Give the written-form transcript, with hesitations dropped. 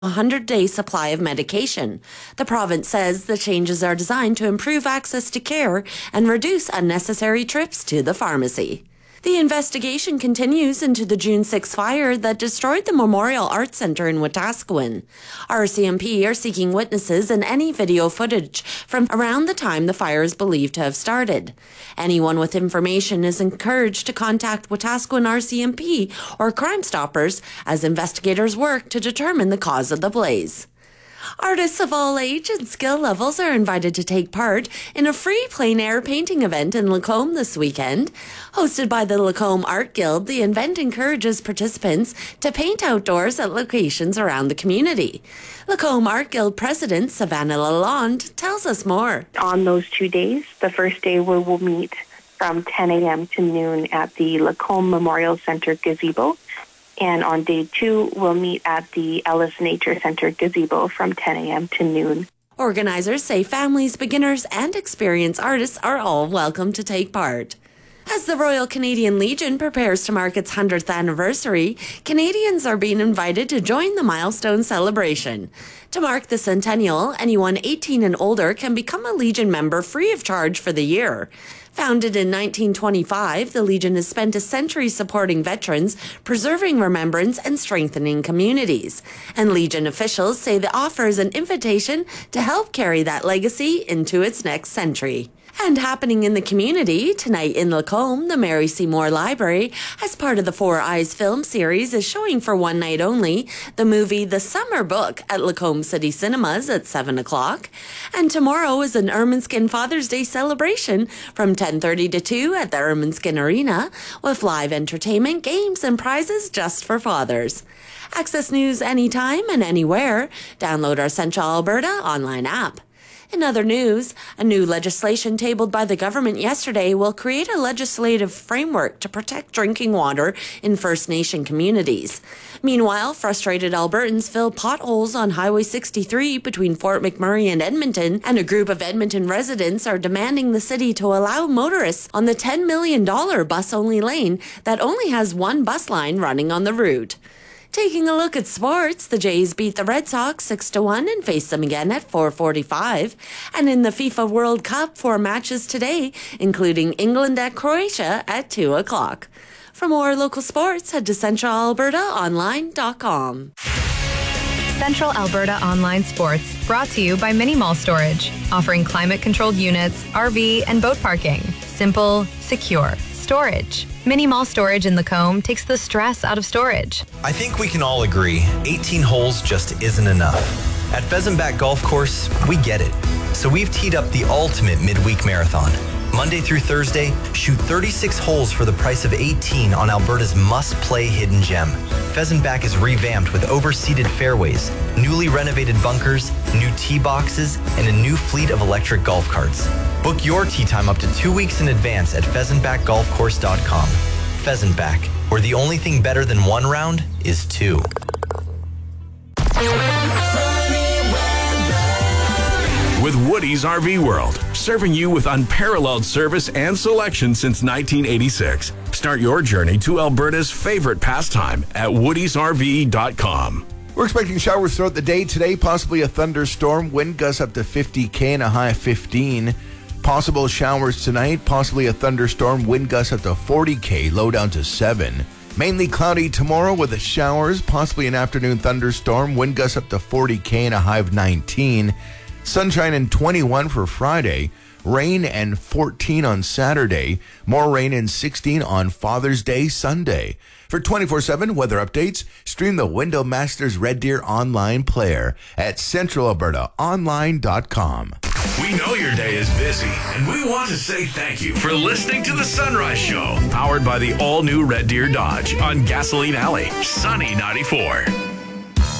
100-day supply of medication. The province says the changes are designed to improve access to care and reduce unnecessary trips to the pharmacy. The investigation continues into the June 6 fire that destroyed the Memorial Arts Centre in Wetaskiwin. RCMP are seeking witnesses and any video footage from around the time the fire is believed to have started. Anyone with information is encouraged to contact Wetaskiwin RCMP or Crime Stoppers as investigators work to determine the cause of the blaze. Artists of all age and skill levels are invited to take part in a free plein air painting event in Lacombe this weekend. Hosted by the Lacombe Art Guild, the event encourages participants to paint outdoors at locations around the community. Lacombe Art Guild President Savannah Lalonde tells us more. On those 2 days, the first day we will meet from 10 a.m. to noon at the Lacombe Memorial Centre gazebo. And on day 2, we'll meet at the Ellis Nature Centre gazebo from 10 a.m. to noon. Organizers say families, beginners, and experienced artists are all welcome to take part. As the Royal Canadian Legion prepares to mark its 100th anniversary, Canadians are being invited to join the milestone celebration. To mark the centennial, anyone 18 and older can become a Legion member free of charge for the year. Founded in 1925, the Legion has spent a century supporting veterans, preserving remembrance and strengthening communities. And Legion officials say the offer is an invitation to help carry that legacy into its next century. And happening in the community, tonight in Lacombe, the Mary Seymour Library, as part of the Four Eyes film series, is showing for one night only the movie The Summer Book at Lacombe City Cinemas at 7 o'clock. And tomorrow is an Ermineskin Father's Day celebration from 10:30 to 2 at the Ermineskin Arena, with live entertainment, games, and prizes just for fathers. Access news anytime and anywhere. Download our Central Alberta online app. In other news, a new legislation tabled by the government yesterday will create a legislative framework to protect drinking water in First Nation communities. Meanwhile, frustrated Albertans fill potholes on Highway 63 between Fort McMurray and Edmonton, and a group of Edmonton residents are demanding the city to allow motorists on the $10 million bus-only lane that only has one bus line running on the route. Taking a look at sports, the Jays beat the Red Sox 6-1 and face them again at 4:45. And in the FIFA World Cup, 4 matches today, including England at Croatia at 2 o'clock. For more local sports, head to centralalbertaonline.com. Central Alberta Online Sports, brought to you by Mini Mall Storage, offering climate-controlled units, RV, and boat parking. Simple, secure storage. Mini Mall Storage in Lacombe takes the stress out of storage. I think we can all agree 18 holes just isn't enough. At Pheasant Back Golf Course, we get it. So we've teed up the ultimate midweek marathon. Monday through Thursday, shoot 36 holes for the price of 18 on Alberta's must-play hidden gem. Pheasant Back is revamped with overseated fairways, newly renovated bunkers, new tee boxes, and a new fleet of electric golf carts. Book your tee time up to 2 weeks in advance at pheasantbackgolfcourse.com. Pheasant Back, where the only thing better than one round is 2. With Woody's RV World, serving you with unparalleled service and selection since 1986. Start your journey to Alberta's favorite pastime at woodysrv.com. We're expecting showers throughout the day today, possibly a thunderstorm, wind gusts up to 50 and a high of 15. Possible showers tonight, possibly a thunderstorm, wind gusts up to 40 low down to 7. Mainly cloudy tomorrow with the showers, possibly an afternoon thunderstorm, wind gusts up to 40 and a high of 19. Sunshine and 21 for Friday. Rain and 14 on Saturday. More rain and 16 on Father's Day Sunday. For 24/7 weather updates, stream the Window Masters Red Deer online player at centralalbertaonline.com. We know your day is busy, and we want to say thank you for listening to The Sunrise Show, powered by the all-new Red Deer Dodge on Gasoline Alley, Sunny 94.